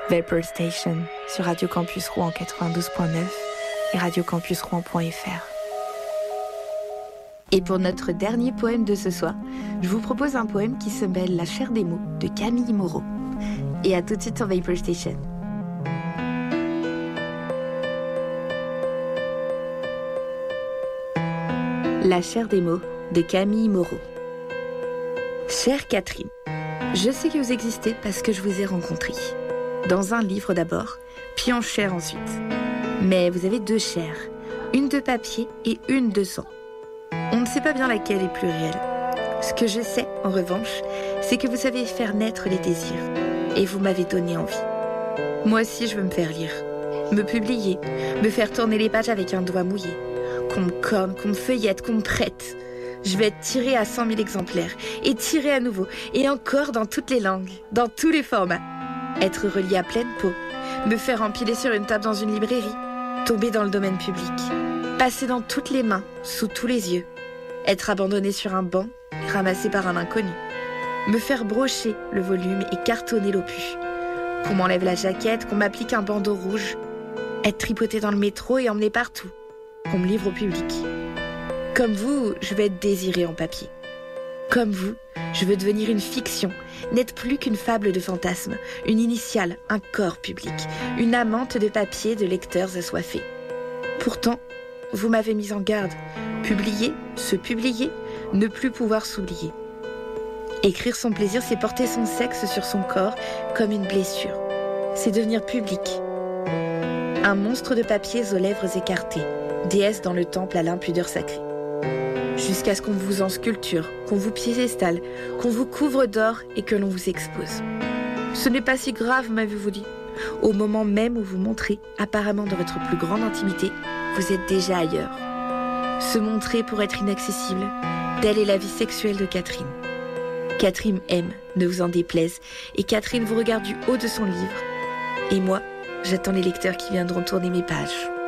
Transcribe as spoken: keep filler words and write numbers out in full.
Vapor Station sur Radio Campus Rouen quatre-vingt-douze point neuf et radio campus rouen point f r. Et pour notre dernier poème de ce soir, je vous propose un poème qui s'appelle La chair des mots de Camille Moreau. Et à tout de suite sur Vapor Station. La chair des mots de Camille Moreau. Chère Catherine, je sais que vous existez parce que je vous ai rencontré. Dans un livre d'abord, puis en chair ensuite. Mais vous avez deux chairs, une de papier et une de sang. On ne sait pas bien laquelle est plus réelle. Ce que je sais, en revanche, c'est que vous savez faire naître les désirs. Et vous m'avez donné envie. Moi aussi, je veux me faire lire. Me publier, me faire tourner les pages avec un doigt mouillé. Qu'on me corne, qu'on me feuillette, qu'on me prête. Je vais être tirée à cent mille exemplaires, et tirée à nouveau, et encore dans toutes les langues, dans tous les formats. Être reliée à pleine peau, me faire empiler sur une table dans une librairie, tomber dans le domaine public, passer dans toutes les mains, sous tous les yeux, être abandonnée sur un banc, ramassée par un inconnu, me faire brocher le volume et cartonner l'opus, qu'on m'enlève la jaquette, qu'on m'applique un bandeau rouge, être tripotée dans le métro et emmenée partout, qu'on me livre au public. Comme vous, je veux être désirée en papier. Comme vous, je veux devenir une fiction, n'être plus qu'une fable de fantasme, une initiale, un corps public, une amante de papier de lecteurs assoiffés. Pourtant, vous m'avez mise en garde. Publier, se publier, ne plus pouvoir s'oublier. Écrire son plaisir, c'est porter son sexe sur son corps comme une blessure. C'est devenir public. Un monstre de papier aux lèvres écartées, déesse dans le temple à l'impudeur sacrée. Jusqu'à ce qu'on vous en sculpture, qu'on vous piédestale, qu'on vous couvre d'or et que l'on vous expose. Ce n'est pas si grave, m'avez-vous dit. Au moment même où vous montrez, apparemment dans votre plus grande intimité, vous êtes déjà ailleurs. Se montrer pour être inaccessible, telle est la vie sexuelle de Catherine. Catherine aime, ne vous en déplaise, et Catherine vous regarde du haut de son livre. Et moi, j'attends les lecteurs qui viendront tourner mes pages.